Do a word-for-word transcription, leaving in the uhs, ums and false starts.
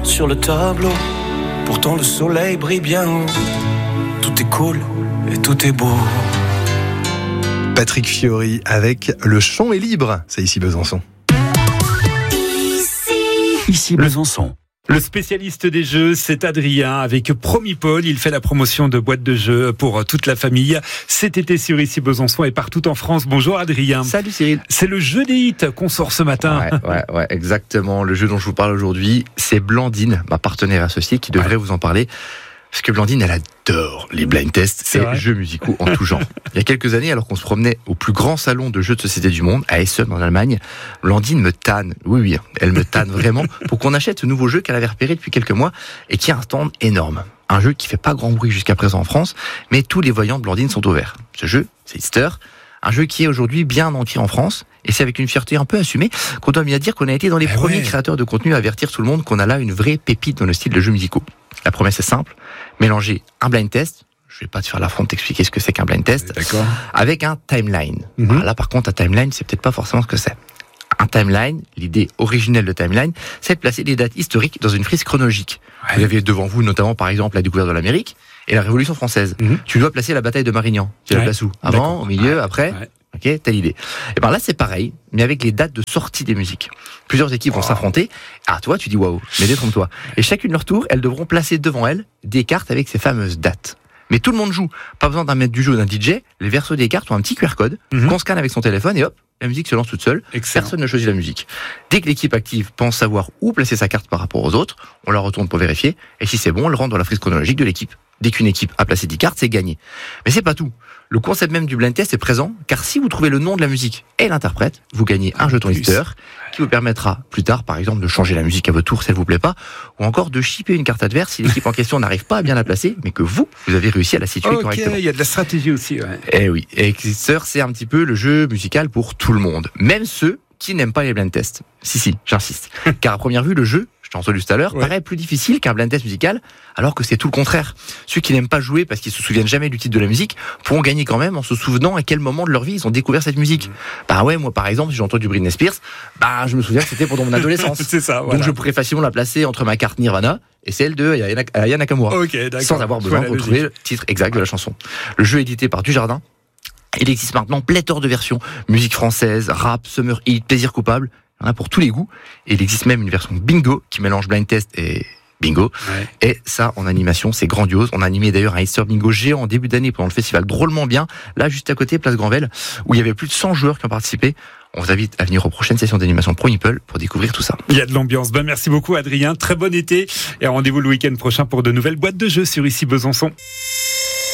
sur le tableau. Pourtant le soleil brille bien haut. Tout est cool et tout est beau. Patrick Fiori avec Le Champ est libre. C'est ici Besançon. Ici, ici Besançon. Le spécialiste des jeux, c'est Adrien avec Promipol. Il fait la promotion de boîtes de jeux pour toute la famille cet été sur Ici Besançon et partout en France. Bonjour Adrien. Salut Cyril. C'est le jeu des hits qu'on sort ce matin. Ouais, ouais, ouais, exactement. Le jeu dont je vous parle aujourd'hui, c'est Blandine, ma partenaire associée, qui devrait ouais. vous en parler. Parce que Blandine, elle adore les blind tests et jeux musicaux en tout genre. Il y a quelques années, alors qu'on se promenait au plus grand salon de jeux de société du monde, à Essen en Allemagne, Blandine me tanne, oui oui, elle me tanne vraiment, pour qu'on achète ce nouveau jeu qu'elle avait repéré depuis quelques mois et qui a un stand énorme. Un jeu qui fait pas grand bruit jusqu'à présent en France, mais tous les voyants de Blandine sont au vert. Ce jeu, c'est Hitster, un jeu qui est aujourd'hui bien ancré en France, et c'est avec une fierté un peu assumée qu'on doit bien dire qu'on a été dans les eh premiers ouais. créateurs de contenu à avertir tout le monde qu'on a là une vraie pépite dans le style de jeux musicaux. La promesse est simple, mélanger un blind test, je vais pas te faire l'affront de t'expliquer ce que c'est qu'un blind test, D'accord. avec un timeline. Mm-hmm. Alors là par contre, un timeline, c'est peut-être pas forcément ce que c'est. Un timeline, l'idée originelle de timeline, c'est de placer des dates historiques dans une frise chronologique. Ouais. Vous avez devant vous notamment par exemple la découverte de l'Amérique et la Révolution française. Mm-hmm. Tu dois placer la bataille de Marignan. Tu ouais. la places où ? Avant, D'accord. au milieu, ouais. après ouais. Ok, telle idée. Et ben là, c'est pareil, mais avec les dates de sortie des musiques. Plusieurs équipes vont oh. s'affronter. Ah, toi, tu dis waouh, mais détrompe-toi. Et chacune de leur tour, elles devront placer devant elles des cartes avec ces fameuses dates. Mais tout le monde joue. Pas besoin d'un maître du jeu ou d'un D J. Les versos des cartes ont un petit Q R code mm-hmm. qu'on scanne avec son téléphone et hop, la musique se lance toute seule. Excellent. Personne ne choisit la musique. Dès que l'équipe active pense savoir où placer sa carte par rapport aux autres, on la retourne pour vérifier. Et si c'est bon, on le rentre dans la frise chronologique de l'équipe. Dès qu'une équipe a placé dix cartes, c'est gagné. Mais c'est pas tout. Le concept même du blind test est présent, car si vous trouvez le nom de la musique et l'interprète, vous gagnez un jeton Hitster qui vous permettra plus tard, par exemple, de changer la musique à votre tour si elle vous plaît pas, ou encore de shipper une carte adverse si l'équipe en question n'arrive pas à bien la placer, mais que vous, vous avez réussi à la situer okay, correctement. Il y a de la stratégie aussi. Ouais. Eh oui, et Hitster, c'est un petit peu le jeu musical pour tout le monde, même ceux qui n'aiment pas les blind tests. Si, si, j'insiste. Car à première vue, le jeu, je t'ai entendu tout à l'heure, ouais. paraît plus difficile qu'un blind test musical, alors que c'est tout le contraire. Ceux qui n'aiment pas jouer parce qu'ils se souviennent jamais du titre de la musique pourront gagner quand même en se souvenant à quel moment de leur vie ils ont découvert cette musique. Mmh. Bah ouais, moi par exemple, si j'ai entendu Britney Spears, bah je me souviens que c'était pendant mon adolescence. C'est ça, voilà. Donc je pourrais facilement la placer entre ma carte Nirvana et celle de Aya Nakamura. Okay, sans avoir besoin de retrouver le titre exact de la chanson. Le jeu est édité par Dujardin. Il existe maintenant pléthore de versions. Musique française, rap, summer hit, plaisir coupable. Il y en a pour tous les goûts. Et il existe même une version bingo qui mélange blind test et bingo. Ouais. Et ça, en animation, c'est grandiose. On a animé d'ailleurs un Hitster bingo géant en début d'année pendant le festival Drôlement Bien. Là, juste à côté, place Granvelle, où il y avait plus de cent joueurs qui ont participé. On vous invite à venir aux prochaines sessions d'animation Promipol pour découvrir tout ça. Il y a de l'ambiance. Ben, merci beaucoup, Adrien. Très bon été. Et rendez-vous le week-end prochain pour de nouvelles boîtes de jeux sur Ici Besançon.